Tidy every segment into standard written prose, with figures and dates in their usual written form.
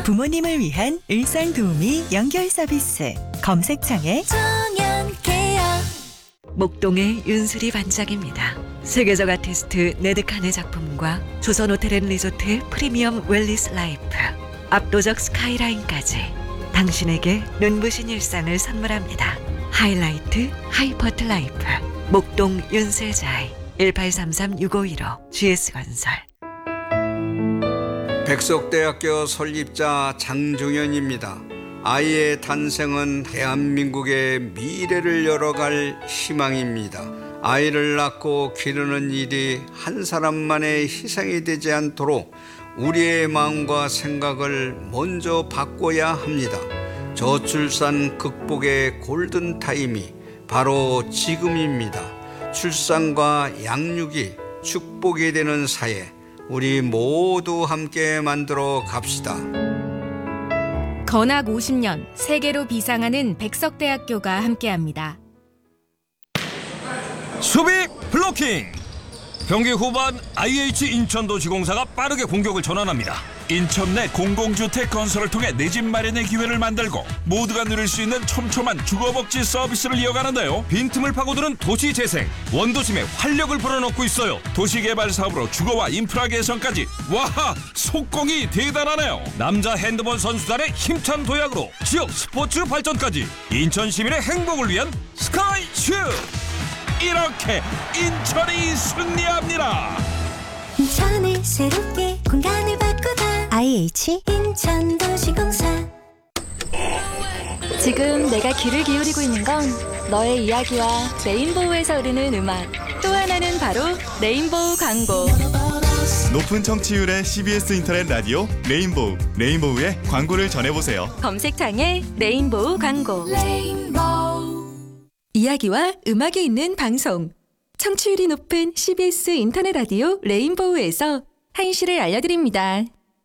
부모님을 위한 일상 도우미 연결 서비스. 검색창에 정연케어. 목동의 윤수리 반장입니다. 세계적 아티스트 네드칸의 작품과 조선 호텔앤리조트의 프리미엄 웰리스 라이프, 압도적 스카이라인까지 당신에게 눈부신 일상을 선물합니다. 하이라이트 하이퍼트 라이프, 목동 윤슬자이 1833-6515 GS건설. 백석대학교 설립자 장종현입니다. 아이의 탄생은 대한민국의 미래를 열어갈 희망입니다. 아이를 낳고 기르는 일이 한 사람만의 희생이 되지 않도록 우리의 마음과 생각을 먼저 바꿔야 합니다. 저출산 극복의 골든타임이 바로 지금입니다. 출산과 양육이 축복이 되는 사회, 우리 모두 함께 만들어 갑시다. 건학 50년 세계로 비상하는 백석대학교가 함께합니다. 수비 블로킹. 경기 후반 IH 인천도시공사가 빠르게 공격을 전환합니다. 인천 내 공공주택 건설을 통해 내 집 마련의 기회를 만들고 모두가 누릴 수 있는 촘촘한 주거복지 서비스를 이어가는데요. 빈틈을 파고드는 도시재생, 원도심에 활력을 불어넣고 있어요. 도시개발 사업으로 주거와 인프라 개선까지. 와, 속공이 대단하네요. 남자 핸드볼 선수단의 힘찬 도약으로 지역 스포츠 발전까지. 인천 시민의 행복을 위한 스카이슈. 이렇게 인천이 승리합니다. 인천을 새롭게 공간을 바꾸다. IH 인천도시공사. 지금 내가 귀를 기울이고 있는 건 너의 이야기와 레인보우에서 흐르는 음악, 또 하나는 바로 레인보우 광고. 높은 청취율의 CBS 인터넷 라디오 레인보우, 레인보우의 광고를 전해보세요. 검색창에 레인보우 광고. 이야기와 음악이 있는 방송, 청취율이 높은 CBS 인터넷 라디오 레인보우에서 한시를 알려드립니다.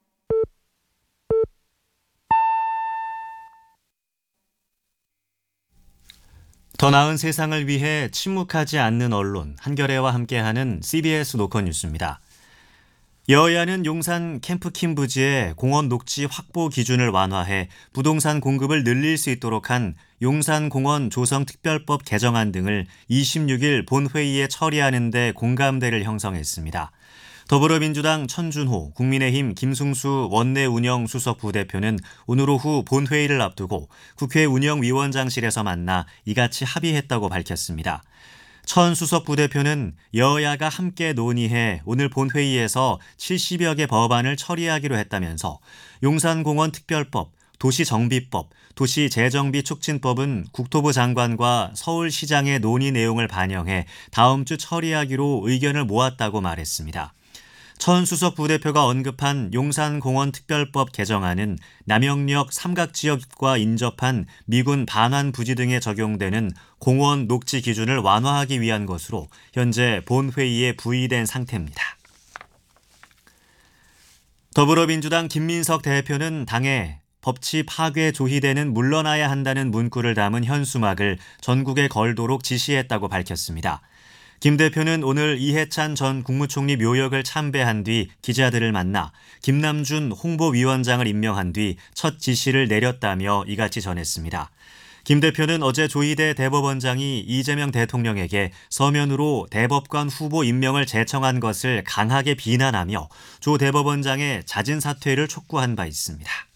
더 나은 세상을 위해 침묵하지 않는 언론, 한겨레와 함께하는 CBS 노컷 뉴스입니다. 여야는 용산 캠프킴 부지의 공원 녹지 확보 기준을 완화해 부동산 공급을 늘릴 수 있도록 한 용산공원 조성특별법 개정안 등을 26일 본회의에 처리하는 데 공감대를 형성했습니다. 더불어민주당 천준호, 국민의힘 김승수 원내운영수석 부대표는 오늘 오후 본회의를 앞두고 국회 운영위원장실에서 만나 이같이 합의했다고 밝혔습니다. 천 수석 부대표는 여야가 함께 논의해 오늘 본회의에서 70여 개 법안을 처리하기로 했다면서 용산공원 특별법, 도시정비법, 도시재정비 촉진법은 국토부 장관과 서울시장의 논의 내용을 반영해 다음 주 처리하기로 의견을 모았다고 말했습니다. 천 수석 부대표가 언급한 용산공원 특별법 개정안은 남영역 삼각지역과 인접한 미군 반환 부지 등에 적용되는 공원 녹지 기준을 완화하기 위한 것으로 현재 본회의에 부의된 상태입니다. 더불어민주당 김민석 대표는 당에 법치 파괴 조희대는 물러나야 한다는 문구를 담은 현수막을 전국에 걸도록 지시했다고 밝혔습니다. 김 대표는 오늘 이해찬 전 국무총리 묘역을 참배한 뒤 기자들을 만나 김남준 홍보위원장을 임명한 뒤 첫 지시를 내렸다며 이같이 전했습니다. 김 대표는 어제 조희대 대법원장이 이재명 대통령에게 서면으로 대법관 후보 임명을 제청한 것을 강하게 비난하며 조 대법원장의 잦은 사퇴를 촉구한 바 있습니다.